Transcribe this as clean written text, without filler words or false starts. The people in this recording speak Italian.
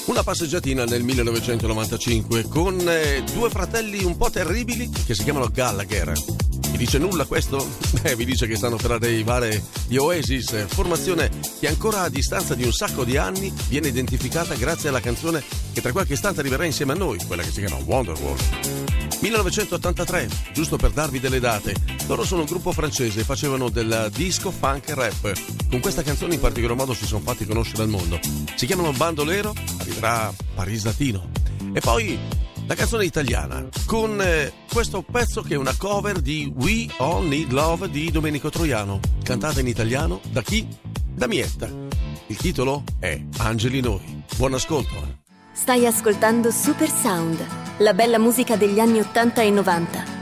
Una passeggiatina nel 1995 con due fratelli un po' terribili che si chiamano Gallagher. Vi dice nulla questo? Vi dice che stanno per arrivare gli Oasis, formazione che ancora a distanza di un sacco di anni viene identificata grazie alla canzone che tra qualche istante arriverà insieme a noi, quella che si chiama Wonderwall. 1983, giusto per darvi delle date, loro sono un gruppo francese e facevano del disco, funk e rap. Con questa canzone in particolar modo si sono fatti conoscere al mondo. Si chiamano Bandolero, arriverà Paris Latino. E poi la canzone italiana, con questo pezzo che è una cover di We All Need Love di Domenico Troiano, cantata in italiano da chi? Da Mietta. Il titolo è Angeli Noi. Buon ascolto. Stai ascoltando Super Sound, la bella musica degli anni 80 e 90,